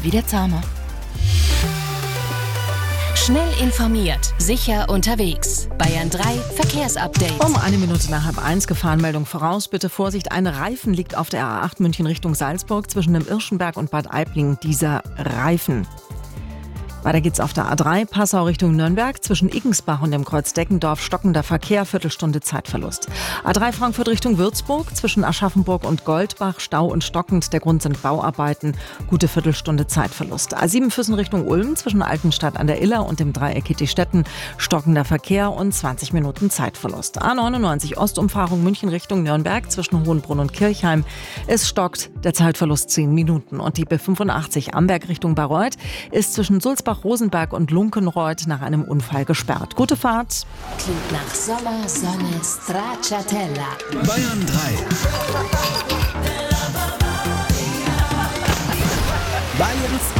wie der Zahner. Schnell informiert, sicher unterwegs. Bayern 3 Verkehrsupdate. Um 1 Minute nach 12:30 Gefahrenmeldung voraus. Bitte Vorsicht, ein Reifen liegt auf der A8 München Richtung Salzburg zwischen dem Irschenberg und Bad Aibling. Dieser Reifen. Weiter geht's auf der A3 Passau Richtung Nürnberg. Zwischen Iggensbach und dem Kreuz Deckendorf stockender Verkehr, Viertelstunde Zeitverlust. A3 Frankfurt Richtung Würzburg. Zwischen Aschaffenburg und Goldbach Stau und stockend. Der Grund sind Bauarbeiten. Gute Viertelstunde Zeitverlust. A7 Füssen Richtung Ulm. Zwischen Altenstadt an der Iller und dem Dreieck Kittistetten. Stockender Verkehr und 20 Minuten Zeitverlust. A99 Ostumfahrung München Richtung Nürnberg. Zwischen Hohenbrunn und Kirchheim. Es stockt. Der Zeitverlust 10 Minuten. Und die B85 Amberg Richtung Bayreuth ist zwischen Sulzbach, Rosenberg und Lunkenreuth nach einem Unfall gesperrt. Gute Fahrt. Klingt nach Sommer, Sonne, Stracciatella. Bayern 3